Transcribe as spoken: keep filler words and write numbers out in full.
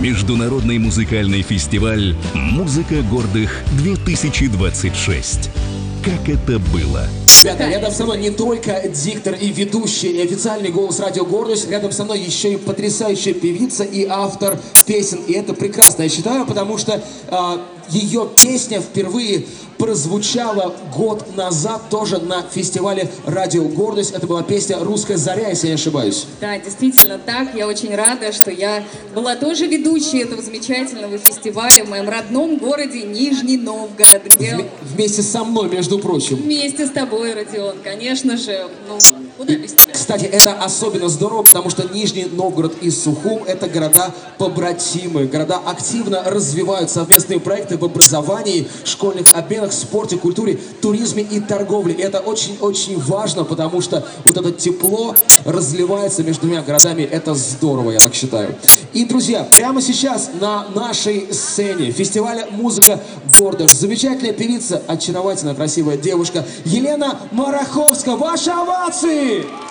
Международный музыкальный фестиваль «Музыка гордых-две тысячи двадцать шесть». Как это было? Ребята, рядом со мной не только диктор и ведущий, неофициальный голос «Радио Гордость», рядом со мной еще и потрясающая певица и автор песен. И это прекрасно, я считаю, потому что э, ее песня впервые прозвучала год назад тоже на фестивале «Радио Гордость». Это была песня «Русская заря», если я не ошибаюсь. Да, действительно так. Я очень рада, что я была тоже ведущей этого замечательного фестиваля в моем родном городе Нижний Новгород. Где... Вм вместе со мной, между прочим. Вместе с тобой, Родион, конечно же. Ну, куда без тебя? Кстати, это особенно здорово, потому что Нижний Новгород и Сухум – это города-побратимы. Города активно развивают совместные проекты в образовании, школьных обменах, спорте, культуре, туризме и торговле. И это очень-очень важно, потому что вот это тепло разливается между двумя городами. Это здорово, я так считаю. И, друзья, прямо сейчас на нашей сцене фестиваля «Музыка гордых» замечательная певица, очаровательная, красивая девушка Елена Мараховская. Ваши овации!